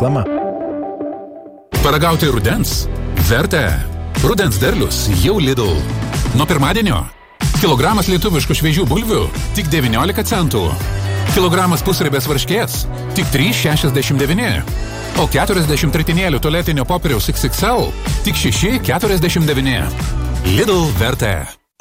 reklama. Paragauti rudens? Verta. Rudens derlius jau Lidl. Nuo pirmadienio. Kilogramas lietuviškų šviežių bulvių tik 19 centų. Kilogramas pusribės varškės tik 3,69. O 40 tritinėlių tualetinio popieriaus XXL tik 6,49. Lidl Verta.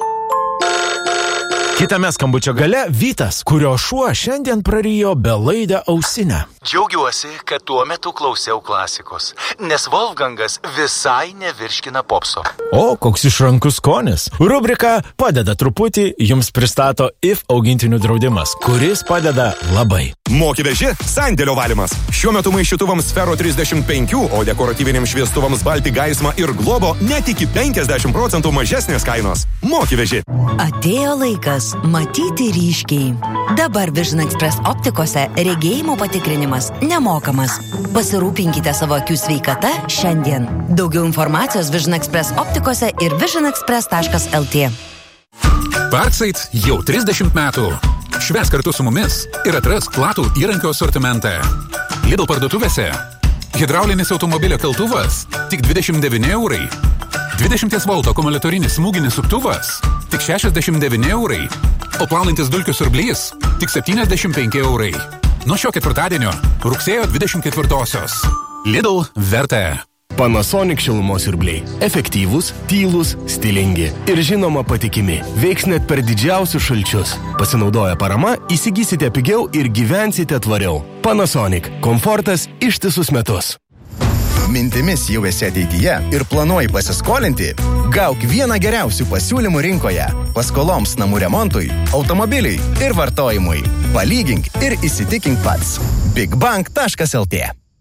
Kitame skambučio gale Vytas, kurio šuo šiandien prarijo belaidę ausinę. Džiaugiuosi, kad tuo metu klausiau klasikos, nes Wolfgangas visai nevirškina popso. O, koks išrankus skonis. Rubrika Padeda truputį jums pristato IF augintinių draudimas, kuris padeda labai. Moki veži, sandėlio valymas. Šiuo metu maišytuvams Sfero 35, o dekoratyviniams šviestuvams Balti Gaisma ir Globo net iki 50% mažesnės kainos. Moki veži. Atėjo laikas matyti ryškiai. Dabar Vision Express optikose regėjimo patikrinimas nemokamas. Pasirūpinkite savo akių sveikata šiandien. Daugiau informacijos Vision Express optikose ir visionexpress.lt. Parkside jau 30 metų. Švęs kartu su mumis ir atrask platų įrankio asortimentą. Lidl parduotuvėse. Hidraulinis automobilio keltuvas tik 29 eurai. 20 volto akumuliatorinis smūginis suktuvas tik 69 eurai. O plaunantis dulkių siurblys tik 75 eurai. Nuo šio ketvirtadienio rugsėjo 24-osios. Lidl Verta. Panasonic šilumos siurbliai. Efektyvūs, tylūs, stilingi ir žinoma patikimi. Veiks net per didžiausius šalčius. Pasinaudoję parama, įsigysite pigiau ir gyvensite tvariau. Panasonic. Komfortas ištisus metus. Mintimis jau esi ateityje ir planuoji pasiskolinti? Gauk vieną geriausių pasiūlymų rinkoje. Paskoloms namų remontui, automobiliui ir vartojimui. Palygink ir įsitikink pats. bigbank.lt.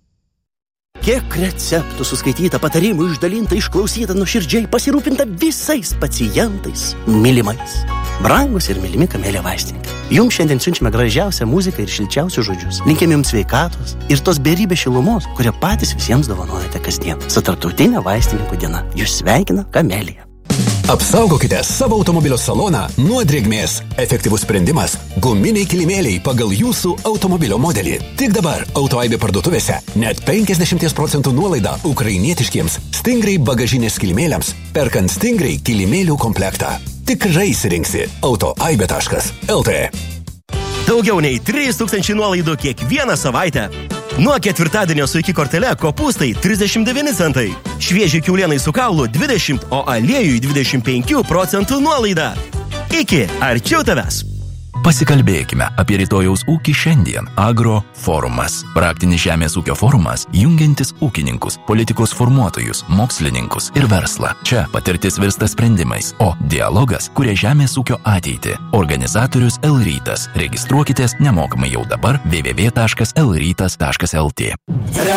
Kiek receptų suskaityta, patarimų išdalinta, išklausyta, nuoširdžiai pasirūpinta visais pacientais, mylimais. Brangus ir mylimi Kamėlė vaistininkai. Jums šiandien siunčiame gražiausią muziką ir šilčiausius žodžius. Linkime jums sveikatos ir tos beribės šilumos, kurią patys visiems dovanojate kasdien. Su Tarptautinė vaistininkų diena. Jūs sveikina Kamėlė. Apsaugokite savo automobilio saloną nuo drėgmės. Efektyvus sprendimas – guminiai kilimėliai pagal jūsų automobilio modelį. Tik dabar Autoaibė parduotuvėse net 50% nuolaida ukrainietiškiems Stingray bagažinės kilimėliams, perkant Stingray kilimėlių komplektą. Tikrai įsirinksi autoaibė.lt. Daugiau nei 3000 nuolaidų kiekvieną savaitę. Nuo ketvirtadienio su iki kortele kopūstai 39 centai. Švieži kiaulienai su kaulu 20, o aliejui 25% nuolaida. Iki arčiau tavęs. Pasikalbėkime apie rytojaus ūkį šiandien. Agro forumas. Praktinis žemės ūkio forumas, jungiantis ūkininkus, politikos formuotojus, mokslininkus ir verslą. Čia patirtis virsta sprendimais, o dialogas kuria žemės ūkio ateitį. Organizatorius L-Rytas. Registruokitės nemokamai jau dabar www.lrytas.lt.